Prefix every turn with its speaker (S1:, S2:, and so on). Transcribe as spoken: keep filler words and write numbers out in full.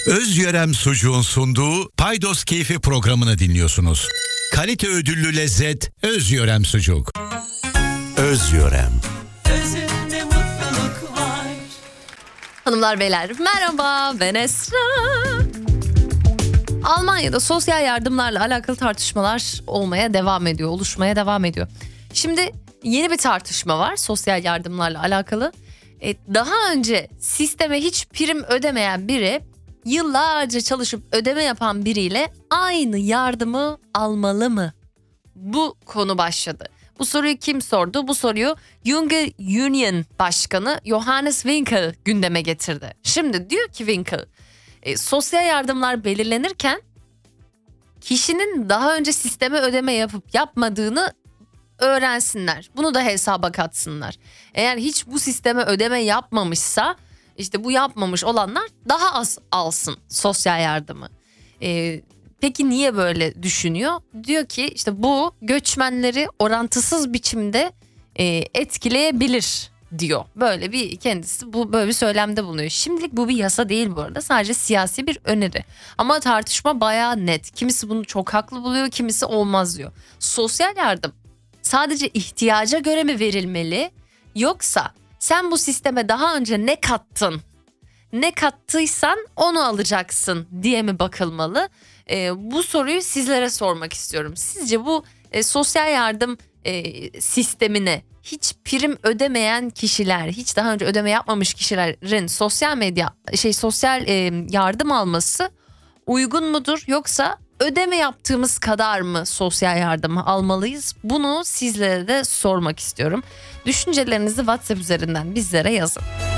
S1: Özyörem Sucuğun sunduğu Paydos Keyfi programını dinliyorsunuz. Kalite ödüllü lezzet Özyörem Sucuk. Özyörem.
S2: Özünde mutluluk var.
S3: Hanımlar beyler merhaba, ben Esra. Almanya'da sosyal yardımlarla alakalı tartışmalar olmaya devam ediyor, oluşmaya devam ediyor. Şimdi yeni bir tartışma var sosyal yardımlarla alakalı. E, daha önce sisteme hiç prim ödemeyen biri yıllarca çalışıp ödeme yapan biriyle aynı yardımı almalı mı? Bu konu başladı. Bu soruyu kim sordu? Bu soruyu Junge Union Başkanı Johannes Winkel gündeme getirdi. Şimdi diyor ki Winkel, e, sosyal yardımlar belirlenirken kişinin daha önce sisteme ödeme yapıp yapmadığını öğrensinler. Bunu da hesaba katsınlar. Eğer hiç bu sisteme ödeme yapmamışsa işte bu yapmamış olanlar daha az alsın sosyal yardımı. Ee, peki niye böyle düşünüyor? Diyor ki işte bu göçmenleri orantısız biçimde e, etkileyebilir diyor. Böyle bir kendisi bu böyle bir söylemde bulunuyor. Şimdilik bu bir yasa değil bu arada, sadece siyasi bir öneri. Ama tartışma bayağı net. Kimisi bunu çok haklı buluyor, kimisi olmaz diyor. Sosyal yardım sadece ihtiyaca göre mi verilmeli, yoksa sen bu sisteme daha önce ne kattın, ne kattıysan onu alacaksın diye mi bakılmalı? E, bu soruyu sizlere sormak istiyorum. Sizce bu e, sosyal yardım e, sistemine hiç prim ödemeyen kişiler, hiç daha önce ödeme yapmamış kişilerin sosyal medya şey sosyal e, yardım alması uygun mudur, yoksa ödeme yaptığımız kadar mı sosyal yardımı almalıyız? Bunu sizlere de sormak istiyorum. Düşüncelerinizi WhatsApp üzerinden bizlere yazın.